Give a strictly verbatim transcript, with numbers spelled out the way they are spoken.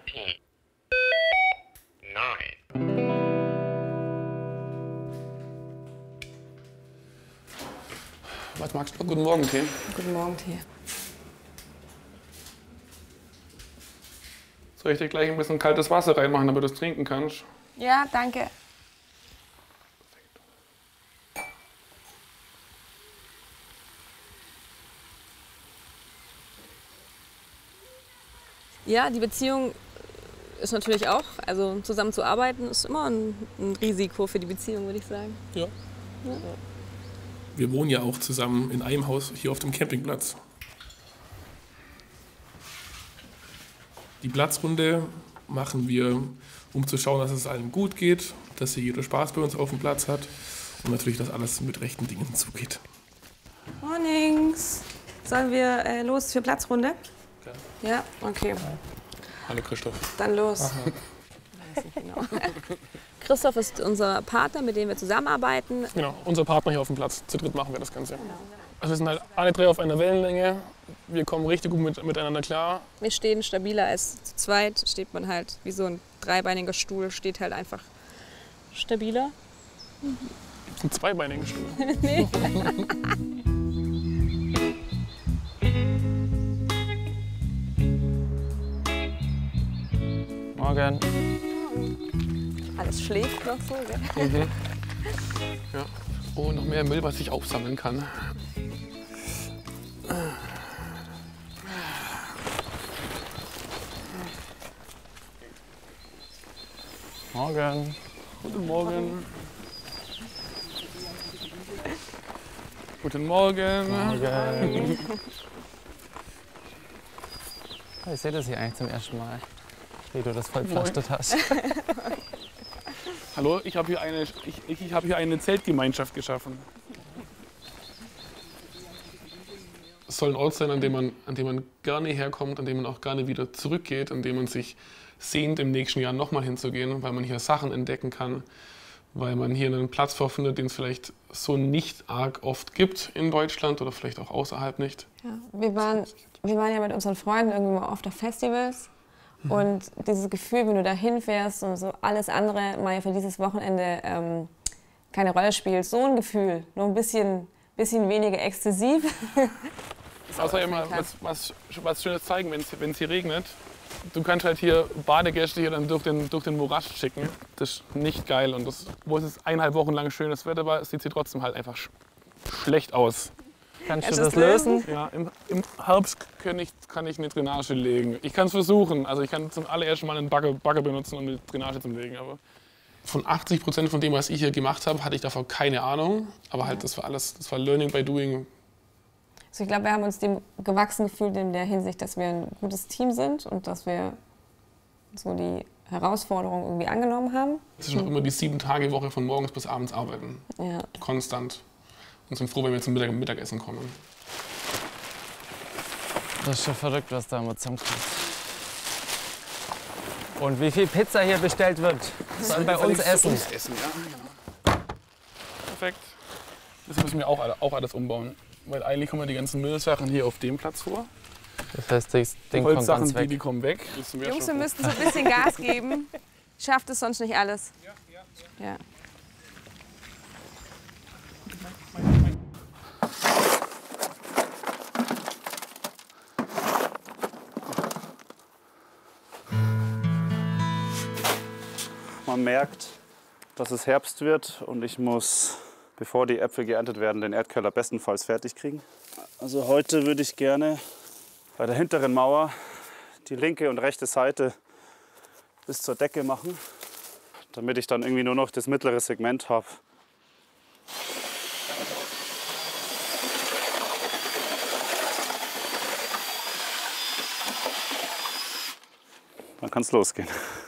fourteen, nine. Was magst du? Guten Morgen, Tee. Guten Morgen, Tee. Soll ich dir gleich ein bisschen kaltes Wasser reinmachen, damit du es trinken kannst? Ja, danke. Ja, die Beziehung ist natürlich auch, also zusammen zu arbeiten, ist immer ein, ein Risiko für die Beziehung, würde ich sagen. Ja. Ja. Wir wohnen ja auch zusammen in einem Haus hier auf dem Campingplatz. Die Platzrunde machen wir, um zu schauen, dass es allen gut geht, dass hier jeder Spaß bei uns auf dem Platz hat und natürlich, dass alles mit rechten Dingen zugeht. Mornings. Sollen wir äh, los für Platzrunde? Ja. Ja, okay. Hallo Christoph. Dann los. Weiß nicht genau. Christoph ist unser Partner, mit dem wir zusammenarbeiten. Genau, unser Partner hier auf dem Platz. Zu dritt machen wir das Ganze. Also wir sind halt alle drei auf einer Wellenlänge. Wir kommen richtig gut mit, miteinander klar. Wir stehen stabiler als zu zweit. Steht man halt wie so ein dreibeiniger Stuhl, steht halt einfach stabiler. Ein zweibeiniger Stuhl. Nee. Morgen. Alles schläft noch so, gell? Mhm. Ja. Oh, noch mehr Müll, was ich aufsammeln kann. Morgen. Guten Morgen. Guten Morgen. Morgen. Ich sehe das hier eigentlich zum ersten Mal, wie du das voll pflastert hast. Hallo, ich habe hier, eine, ich, ich, ich hab hier eine Zeltgemeinschaft geschaffen. Es soll ein Ort sein, an dem, man, an dem man gerne herkommt, an dem man auch gerne wieder zurückgeht, an dem man sich sehnt, im nächsten Jahr nochmal hinzugehen, weil man hier Sachen entdecken kann, weil man hier einen Platz vorfindet, den es vielleicht so nicht arg oft gibt in Deutschland oder vielleicht auch außerhalb nicht. Ja, wir, waren, wir waren ja mit unseren Freunden irgendwie mal oft auf Festivals. Mhm. Und dieses Gefühl, wenn du da hinfährst und so alles andere mal für dieses Wochenende ähm, keine Rolle spielt, so ein Gefühl, nur ein bisschen, bisschen weniger exzessiv. Außer immer was, was, was Schönes zeigen, wenn es hier regnet. Du kannst halt hier Badegäste hier dann durch den, durch den Morast schicken. Das ist nicht geil. Und das, wo es eineinhalb Wochen lang schönes Wetter war, sieht sie trotzdem halt einfach sch schlecht aus. Kannst du das lösen? Ja, im, im Herbst kann ich, kann ich eine Drainage legen. Ich kann es versuchen. Also ich kann zum allerersten Mal einen Bagger, Bagger benutzen, um eine Drainage zu legen. Aber von achtzig Prozent von dem, was ich hier gemacht habe, hatte ich davon keine Ahnung. Aber halt, das war alles, das war Learning by Doing. Also ich glaube, wir haben uns dem gewachsen gefühlt in der Hinsicht, dass wir ein gutes Team sind und dass wir so die Herausforderungen irgendwie angenommen haben. Es ist noch immer die sieben Tage Woche von morgens bis abends arbeiten. Ja. Konstant. Und sind froh, wenn wir zum Mittag Mittagessen kommen. Das ist schon verrückt, was da immer zusammenkommt. Und wie viel Pizza hier bestellt wird, sollen bei uns essen. Uns essen, ja, genau. Perfekt. Das müssen wir auch, auch alles umbauen. Weil eigentlich kommen die ganzen Müllsachen hier auf dem Platz vor. Das heißt, das Ding die kommt Holzsachen, ganz weg. Die, die kommen weg. Wir Jungs, wir müssten so ein bisschen Gas geben. Schafft es sonst nicht alles. Ja, ja, ja. Ja. Man merkt, dass es Herbst wird und ich muss, bevor die Äpfel geerntet werden, den Erdkeller bestenfalls fertig kriegen. Also heute würde ich gerne bei der hinteren Mauer die linke und rechte Seite bis zur Decke machen, damit ich dann irgendwie nur noch das mittlere Segment habe. Dann kann es losgehen.